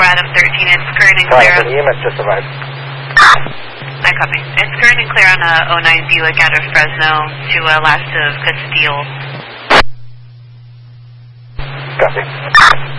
Adam 13, it's current and Sorry, clear. the EMS just arrived. I copy. It's current and clear on a 09 Buick out of Fresno to last of Castile. Copy.